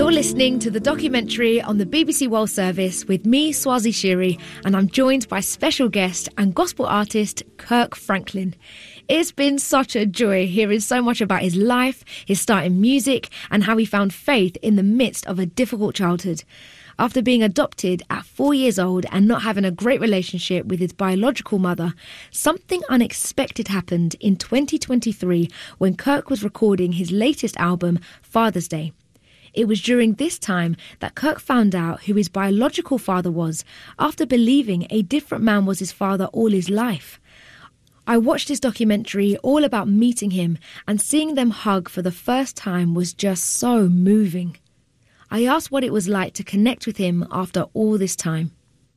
You're listening to the documentary on the BBC World Service with me, Swazi Shiri, and I'm joined by special guest and gospel artist Kirk Franklin. It's been such a joy hearing so much about his life, his start in music, and how he found faith in the midst of a difficult childhood. After being adopted at 4 years old and not having a great relationship with his biological mother, something unexpected happened in 2023 when Kirk was recording his latest album, Father's Day. It was during this time that Kirk found out who his biological father was after believing a different man was his father all his life. I watched this documentary all about meeting him, and seeing them hug for the first time was just so moving. I asked what it was like to connect with him after all this time.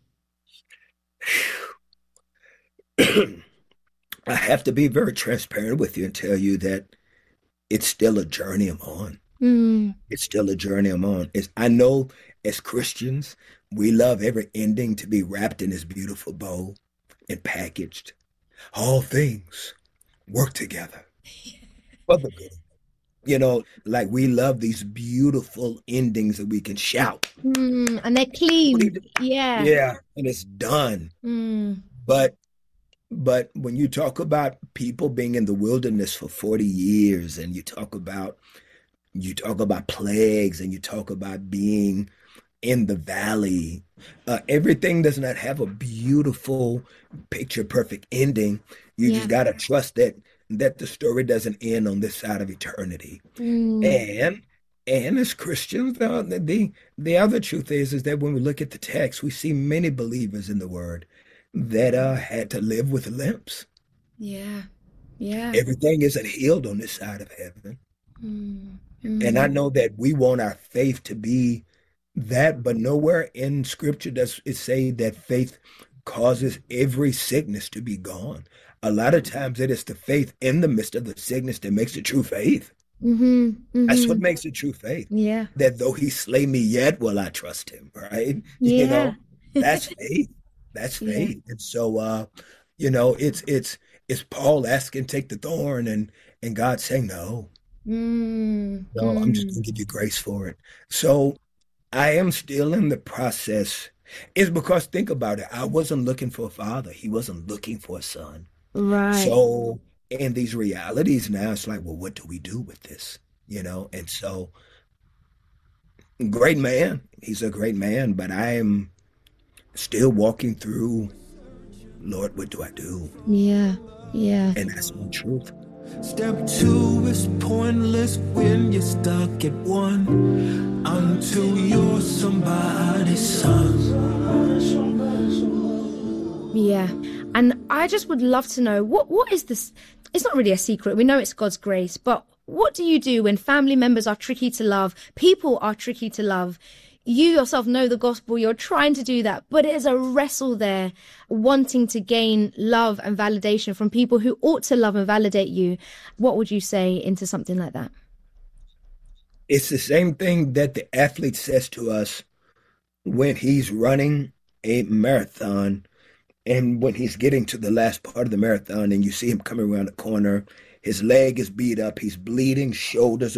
I have to be very transparent with you and tell you that it's still a journey I'm on. It's still a journey I'm on. I know as Christians, we love every ending to be wrapped in this beautiful bow and packaged. All things work together for the good. You know, like we love these beautiful endings that we can shout. And they're clean. Yeah. Yeah, and it's done. But when you talk about people being in the wilderness for 40 years, and you talk about plagues, and you talk about being in the valley, everything does not have a beautiful, picture-perfect ending. You just got to trust that the story doesn't end on this side of eternity. And as Christians, the other truth is that when we look at the text, we see many believers in the Word that had to live with limps. Yeah. Everything isn't healed on this side of heaven. And I know that we want our faith to be that, but nowhere in Scripture does it say that faith causes every sickness to be gone. A lot of times it is the faith in the midst of the sickness that makes it true faith. That's what makes it true faith. Yeah. That though he slay me, yet will I trust him, right? Yeah. You know, that's faith. That's faith. And so, it's Paul asking, take the thorn, and God saying, no. No, I'm just going to give you grace for it. So I am still in the process. It's because, think about it, I wasn't looking for a father. He wasn't looking for a son. Right. So in these realities now, it's like, well, what do we do with this? You know? And so, great man. He's a great man, but I am still walking through, Lord, what do I do? Yeah. And that's my truth. Step 2 is pointless when you're stuck at 1 until you're somebody's son. Yeah. And I just would love to know, what is this? It's not really a secret. We know it's God's grace, but what do you do when family members are tricky to love, people are tricky to love? You yourself know the gospel, you're trying to do that, but there's a wrestle there, wanting to gain love and validation from people who ought to love and validate you. What would you say into something like that? It's the same thing that the athlete says to us when he's running a marathon, and when he's getting to the last part of the marathon and you see him coming around the corner, his leg is beat up, he's bleeding, shoulders